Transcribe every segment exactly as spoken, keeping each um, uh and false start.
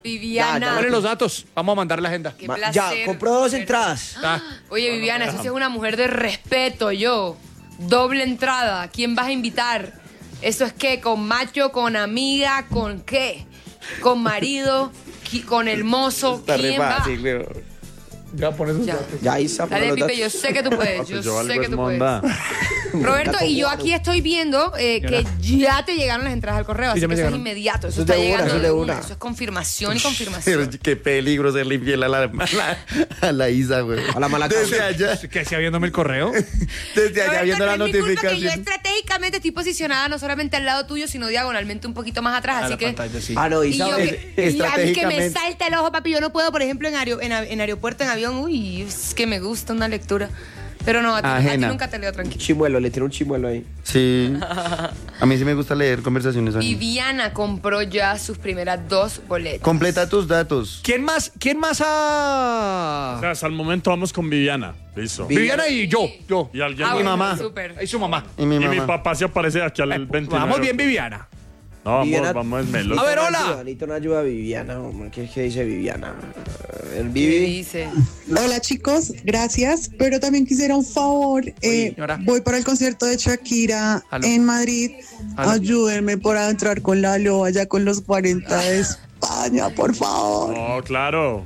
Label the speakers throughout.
Speaker 1: Viviana.
Speaker 2: Ya,
Speaker 3: Dale los datos. Vamos a mandar la agenda.
Speaker 1: Qué
Speaker 2: Ma-
Speaker 1: placer.
Speaker 2: Ya, compró dos entradas.
Speaker 3: Ah,
Speaker 1: Oye, Viviana, eso sí es una mujer de respeto, yo. Doble entrada. ¿Quién vas a invitar? ¿Eso es qué? ¿Con macho, con amiga, con qué? ¿Con marido, qui- con el mozo?
Speaker 2: Está re
Speaker 1: ¿Quién va?
Speaker 2: fácil, weón.
Speaker 3: ya pones un
Speaker 1: Ya.
Speaker 3: dato.
Speaker 2: Ya ahí está.
Speaker 1: Dale,
Speaker 2: los
Speaker 1: Pipe,
Speaker 2: datos.
Speaker 1: yo sé que tú puedes. Yo,
Speaker 4: Yo algo
Speaker 1: sé que
Speaker 4: es
Speaker 1: tú puedes.
Speaker 4: monda.
Speaker 1: Roberto, y yo aquí estoy viendo eh, que ya te llegaron las entradas al correo,
Speaker 3: Sí,
Speaker 1: así
Speaker 3: ya
Speaker 1: que
Speaker 3: me
Speaker 1: eso es
Speaker 3: llegaron.
Speaker 1: inmediato. Eso,
Speaker 2: Eso es
Speaker 1: está
Speaker 2: de una,
Speaker 1: llegando
Speaker 2: eso es
Speaker 1: de
Speaker 2: de
Speaker 1: una.
Speaker 2: una.
Speaker 1: Eso es confirmación y
Speaker 4: Pero
Speaker 1: confirmación.
Speaker 4: qué peligro serle infiel a la, a la, a la Isa, güey.
Speaker 2: A la mala
Speaker 4: Desde
Speaker 2: causa.
Speaker 4: allá,
Speaker 3: Que hacía viéndome el correo.
Speaker 4: desde allá
Speaker 1: Roberto,
Speaker 4: viendo la
Speaker 1: no es mi culpa que yo
Speaker 4: notificación.
Speaker 1: estratégicamente estoy posicionada no solamente al lado tuyo, sino diagonalmente un poquito más atrás,
Speaker 3: A
Speaker 1: así
Speaker 3: la
Speaker 1: que...
Speaker 3: pantalla, sí.
Speaker 2: Ah, no,
Speaker 1: Y,
Speaker 2: Isa,
Speaker 1: yo
Speaker 2: eh,
Speaker 1: que, y a mí que me
Speaker 4: estratégicamente.
Speaker 1: salta el ojo, papi. Yo no puedo, por ejemplo, en, aero- en, a- en aeropuerto, en avión. Uy, es que me gusta una lectura. Pero no, a ti, a ti
Speaker 4: Ajena.
Speaker 1: nunca te leo tranquilo.
Speaker 2: chimuelo, le tiró un chimuelo ahí.
Speaker 4: Sí. A mí sí me gusta leer conversaciones. ajenas.
Speaker 1: Viviana compró ya sus primeras dos boletas.
Speaker 4: Completa tus datos.
Speaker 3: ¿Quién más? ¿Quién más
Speaker 5: O
Speaker 3: ha...?
Speaker 5: sea, hasta el momento vamos con Viviana. Listo.
Speaker 2: Vi-
Speaker 3: Viviana y yo. Yo.
Speaker 5: Y alguien
Speaker 1: Ah,
Speaker 5: más.
Speaker 4: mi
Speaker 1: bueno,
Speaker 4: mamá.
Speaker 1: súper.
Speaker 3: Y su mamá.
Speaker 4: Y mi
Speaker 5: Y
Speaker 4: mamá.
Speaker 5: mi papá se aparece aquí al veintinueve.
Speaker 3: Vamos bien, Viviana.
Speaker 5: No, vamos,
Speaker 2: Viviana-
Speaker 5: vamos melos.
Speaker 3: A ver,
Speaker 2: Necesito una
Speaker 3: hola.
Speaker 2: ayuda, Necesito una ayuda a Viviana. hombre. ¿Qué, qué dice Viviana? El
Speaker 1: ¿Qué
Speaker 2: Vivi.
Speaker 1: dice?
Speaker 6: Hola chicos, gracias, pero también quisiera un favor. Eh,
Speaker 3: señora.
Speaker 6: voy para el concierto de Shakira
Speaker 3: Aló.
Speaker 6: en Madrid.
Speaker 3: Aló.
Speaker 6: Ayúdenme para entrar con Lalo allá con los cuarenta de España, por favor.
Speaker 5: No, claro.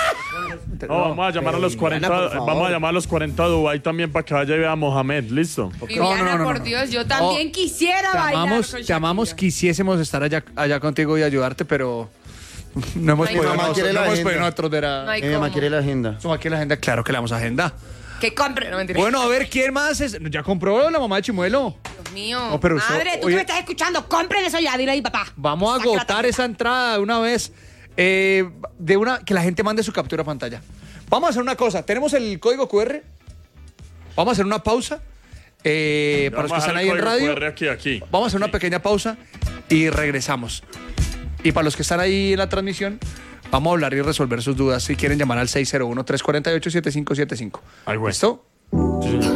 Speaker 5: No, vamos a llamar a los
Speaker 2: Viviana,
Speaker 5: cuarenta.
Speaker 2: por favor.
Speaker 5: Vamos a llamar a los cuarenta a Dubái también para que vaya y vea a Mohamed. Listo.
Speaker 1: Viviana,
Speaker 3: no, no, no,
Speaker 1: por
Speaker 3: no.
Speaker 1: Dios, yo también
Speaker 3: No,
Speaker 1: quisiera
Speaker 3: Te
Speaker 1: bailar
Speaker 3: amamos,
Speaker 1: con
Speaker 3: te amamos,
Speaker 1: Shakira.
Speaker 3: quisiésemos estar allá, allá contigo y ayudarte, pero no hemos
Speaker 1: Ay,
Speaker 3: podido.
Speaker 1: mi mamá
Speaker 3: nosotros,
Speaker 4: quiere
Speaker 3: no
Speaker 4: la
Speaker 3: hemos
Speaker 4: agenda.
Speaker 3: podido nosotros de la...
Speaker 1: No hay
Speaker 4: Mi mamá
Speaker 1: cómo.
Speaker 4: quiere la agenda.
Speaker 3: Somos aquí en la agenda, claro que le damos agenda.
Speaker 1: Que compre, no mentira.
Speaker 3: Bueno, a ver, ¿quién más es? Ya compró la mamá de Chimuelo.
Speaker 1: Dios mío.
Speaker 3: No, pero eso-
Speaker 1: Madre, tú
Speaker 3: oye-
Speaker 1: que me estás escuchando, compren eso ya, dile ahí, papá.
Speaker 3: Vamos a
Speaker 1: Saca la
Speaker 3: agotar
Speaker 1: tarjeta.
Speaker 3: esa entrada de una vez. Eh, de una que la gente mande su captura de pantalla. Vamos a hacer una cosa. Tenemos el código cu erre. Vamos a hacer una pausa. Eh, para los que
Speaker 5: Vamos a
Speaker 3: están
Speaker 5: dejar
Speaker 3: ahí
Speaker 5: el
Speaker 3: en
Speaker 5: código
Speaker 3: radio.
Speaker 5: Q R aquí, aquí.
Speaker 3: Vamos a hacer una pequeña pausa y regresamos. Y para los que están ahí en la transmisión, vamos a hablar y resolver sus dudas. Si quieren llamar al seis cero uno, tres cuatro ocho, siete cinco siete cinco.
Speaker 5: Ay, güey.
Speaker 3: ¿Listo?
Speaker 5: Sí, señor.